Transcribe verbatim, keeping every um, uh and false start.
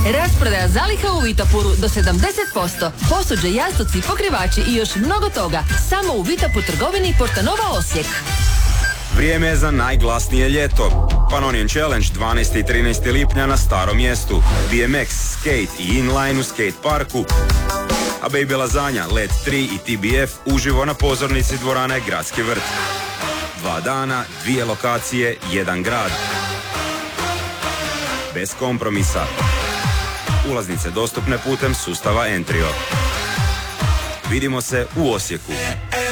Rasprodaja zaliha u Vitapuru do sedamdeset posto. Posuđe, jastuci, pokrivači i još mnogo toga. Samo u Vitapur trgovini Portanova Osijek. Vrijeme je za najglasnije ljeto. Pannonian Challenge dvanaestog i trinaestog lipnja na Starom mjestu. B M X, skate i inline u skate parku. A Baby Lasagna, Let tri i T B F uživo na pozornici dvorane Gradski vrt. Dva dana, dvije lokacije, jedan grad. Bez kompromisa. Ulaznice dostupne putem sustava Entrio. Vidimo se u Osijeku.